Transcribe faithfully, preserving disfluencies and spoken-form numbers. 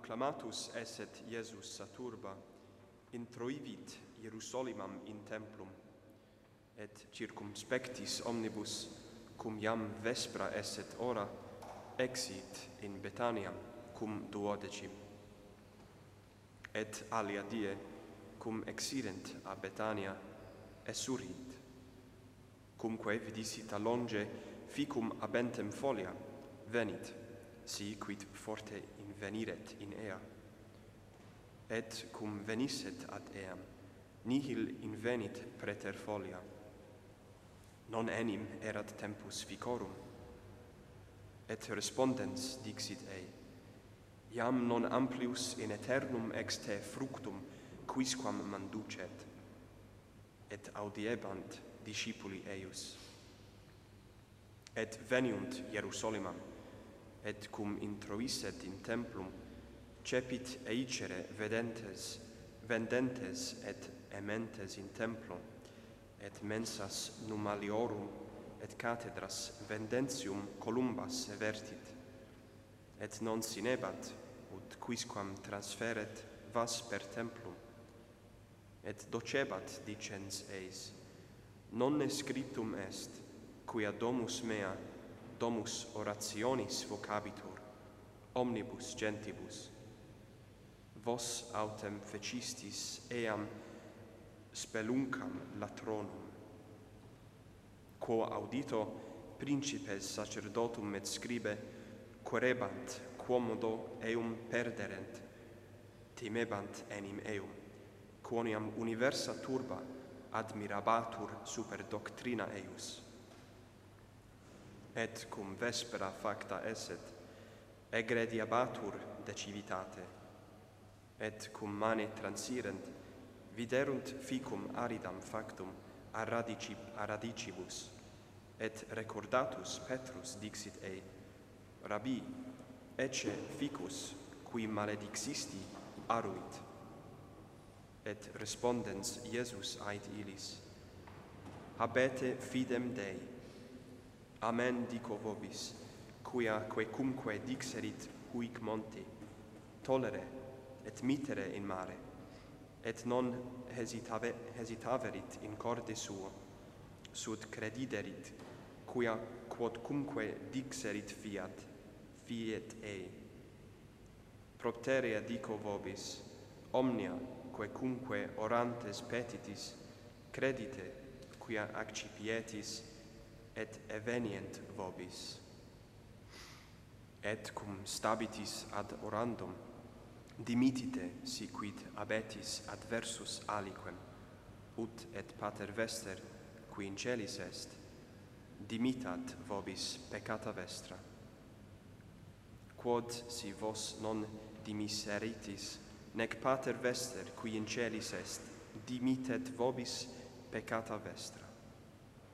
proclamatus esset Iesus saturba, introivit Hierusalimam in templum, et circumspectis omnibus, cum iam vespra esset ora, exit in Betaniam cum duodecim. Et alia die, cum exirent a Betania, esurint. Cumque vidisit a longe ficum abentem folia, venit, si quid forte inveniret in ea. Et cum venisset ad eam, nihil invenit preter folia. Non enim erat tempus ficorum. Et respondens dixit ei, iam non amplius in aeternum ex te fructum quisquam manducet. Et audiebant discipuli eius. Et veniunt Hierusalimam, et cum introisset in templum, cepit eicere vedentes, vendentes et ementes in templum, et mensas numaliorum, et cathedras vendentium columbas evertit, et non sinebat, ut quisquam transferet vas per templum, et docebat dicens eis, non scriptum est, quia domus mea, domus orationis vocabitur, omnibus gentibus. Vos autem fecistis eam speluncam latronum. Quo audito principes sacerdotum et scribe querebant quomodo eum perderent, timebant enim eum, quoniam universa turba admirabatur super doctrina eius. Et cum vespera facta esset, egrediabatur de civitate, et cum mane transirent, viderunt ficum aridam factum a, radicib, a radicibus, et recordatus Petrus dixit ei, Rabbi, ecce ficus, qui maledixisti, aruit. Et respondens Iesus ait illis, habete fidem Dei. Amen dico vobis, quia quecumque dixerit huic monti, tolere et mittere in mare, et non hesitave, hesitaverit in corde suo, sud crediderit, quia quodcumque dixerit fiat, fiet ei. Propterea dico vobis, omnia quecumque orantes petitis, credite, quia accipietis, et evenient vobis. Et cum stabitis ad orandum, dimitite si quid abetis adversus aliquem, ut et pater vester, qui in celis est, dimitat vobis peccata vestra. Quod si vos non dimisseritis, nec pater vester, qui in celis est, dimitet vobis peccata vestra.